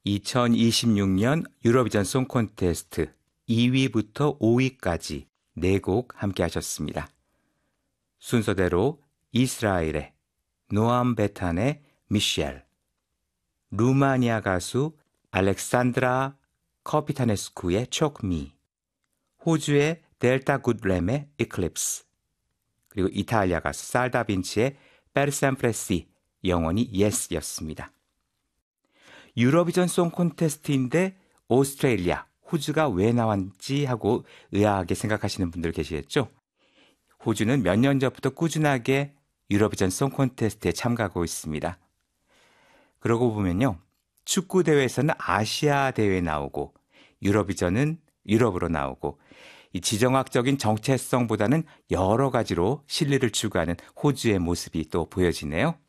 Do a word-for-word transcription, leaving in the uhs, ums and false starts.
이천이십육 년 유로비전 송 콘테스트 이 위부터 오 위까지 네 곡 함께 하셨습니다. 순서대로 이스라엘의 노암 베탄의 미셸, 루마니아 가수 알렉산드라 커피타네스쿠의 촉미, 호주의 델타 굿램의 이클립스, 그리고 이탈리아 가수 살다빈치의 페르셈프레시, 영원히 예스였습니다. 유로비전 송 콘테스트인데 오스트레일리아, 호주가 왜 나왔지 하고 의아하게 생각하시는 분들 계시겠죠? 호주는 몇 년 전부터 꾸준하게 유로비전 송 콘테스트에 참가하고 있습니다. 그러고 보면요, 축구 대회에서는 아시아 대회에 나오고 유로비전은 유럽으로 나오고 이 지정학적인 정체성보다는 여러 가지로 실리를 추구하는 호주의 모습이 또 보여지네요.